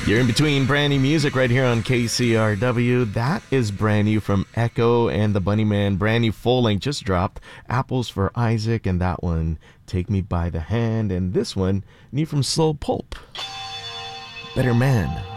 You're in between brand new music right here on KCRW. That is brand new from Echo and the Bunnymen. Brand new full length just dropped. Apples for Isaac, and that one, Take Me by the Hand. And this one, new from Slow Pulp, Better Man.